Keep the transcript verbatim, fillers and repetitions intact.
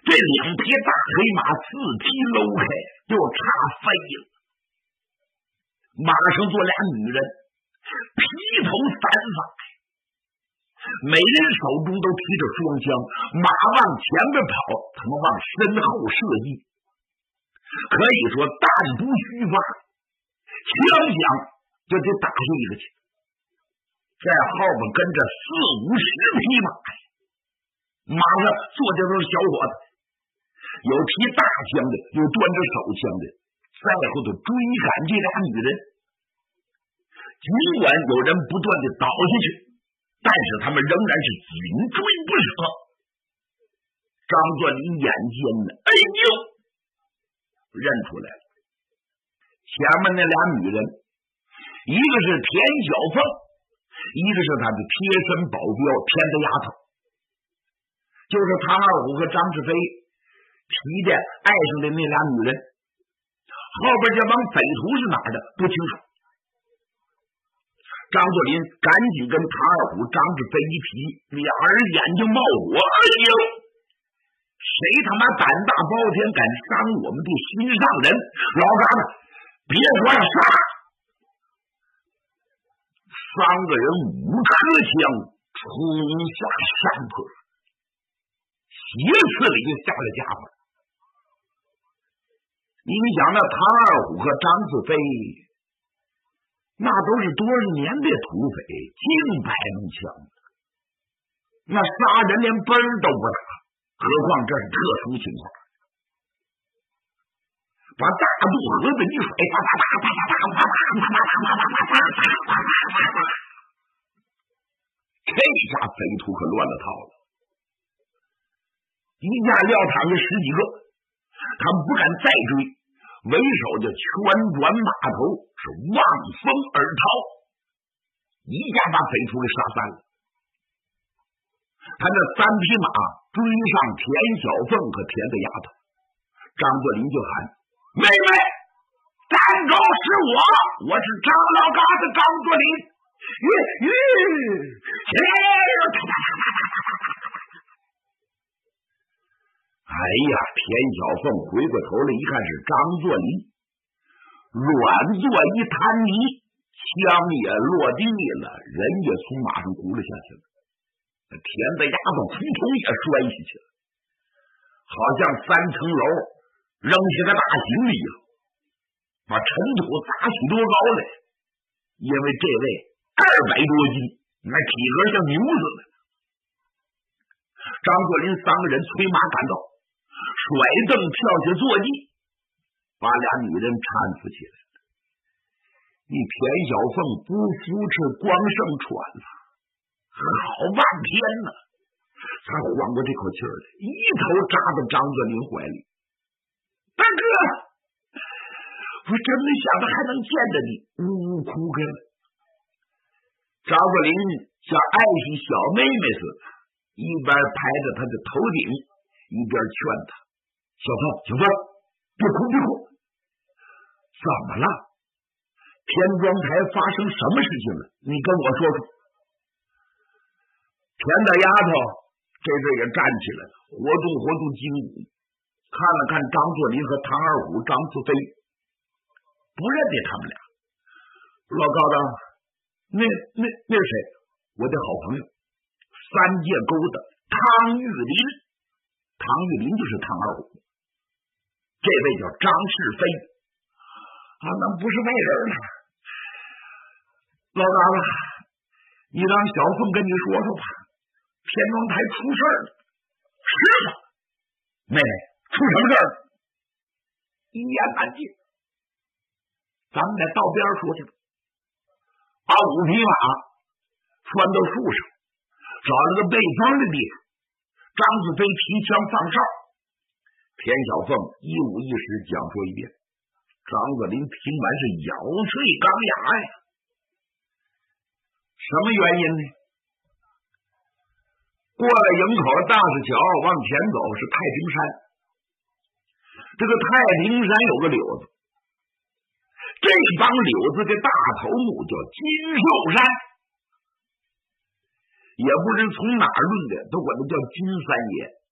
这两匹大黑马四蹄搂开，就差飞了。马上坐俩女人，披头散发，每人手中都提着双枪，马往前边跑，他们往身后射击，可以说弹不虚发，枪响就得打下一个去。在后边跟着四五十匹马呀，马上坐的都是小伙子，有提大枪的，有端着手枪的，在后头追赶这俩女人。尽管有人不断的倒下去，但是他们仍然是紧追不舍。张作霖眼尖呢，哎呦，认出来了，前面那俩女人，一个是田小凤，一个是他的贴身保镖田子丫头，就是唐二虎和张志飞提的爱上的那俩女人。后边这帮匪徒是哪儿的不清楚。张作霖赶紧跟唐二虎、张志飞一提，俩人眼睛冒火，哎呦，谁他妈胆大包天敢伤我们的心上人？老嘎子，别说了，杀！三个人五颗枪冲下山坡，斜刺里就下了家伙。你们想，那唐二虎和张志飞那都是多少年的土匪，净摆弄枪，那杀人连奔儿都不打，何况这是特殊情况。把大肚盒子一甩，啪啪啪啪啪啪啪啪啪啪啪啪啪啪，这下匪徒可乱了套了。一架撂躺着十几个，他们不敢再追，为首就圈转马头，是望风而逃，一下把匪徒给杀散了。他这三匹马追上田小凤和田子丫头，张作霖就喊：“妹妹，单钩是我，我是张老嘎子张作霖。”吁吁，切！哎呀，田小凤回过头来一看是张作霖，软坐一滩泥，枪也落地了，人也从马上轱辘下去了。田子丫头扑通也摔下去了，好像三层楼扔下个大行李一样，把尘土砸许多高来。因为这位二百多斤，那体格像牛似的。张作霖三个人催马赶到，甩蹬跳下坐骑，把俩女人搀扶起来了。你田小凤不扶持光胜喘了，好半天呢，才缓过这口气儿来，一头扎到张作霖怀里。大哥，我真没想到还能见着你，呜呜哭开了。张作霖像爱惜小妹妹似的，一边拍着她的头顶，一边劝她：“小凤，小凤，别哭别哭，怎么了？田庄台发生什么事情了？你跟我说说。”田大丫头这阵也站起来了，活动活动筋骨，看了看张作霖和唐二虎、张自飞，不认得他们俩。老高的，那那那是谁？我的好朋友，三界沟的汤玉林。汤玉林就是唐二虎，这位叫张世飞，啊，那不是外人了。老高的，你让小凤跟你说说吧。田庄台出事儿了。是吗？妹妹，出什么事儿？一言难尽。咱们在道边说去吧。把五匹马拴到树上，找了个背风的地方，张子飞提枪放哨，田小凤一五一十讲说一遍。张子霖听完是咬碎钢牙呀。什么原因呢？过了营口大石桥往前走是太平山，这个太平山有个柳子，这帮柳子的大头目叫金寿山，也不知从哪儿论的，都管他叫金三爷。